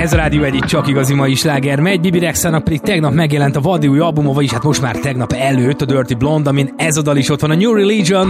Ez a Rádió egyik csak igazi mai sláger megy. Bibi Rexhának pedig tegnap megjelent a vadi új albuma, vagyis hát most már tegnap előtt a Dirty Blonde, amin ez a dal is ott van, a New Religion.